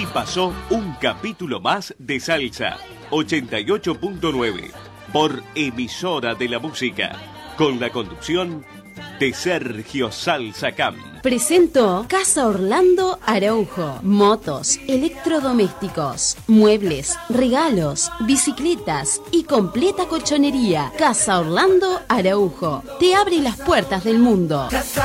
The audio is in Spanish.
Y pasó un capítulo más de Salsa 88.9 por Emisora de la Música, con la conducción de Sergio Salsa Camp. Presento Casa Orlando Araujo. Motos, electrodomésticos, muebles, regalos, bicicletas y completa colchonería. Casa Orlando Araujo te abre las puertas del mundo.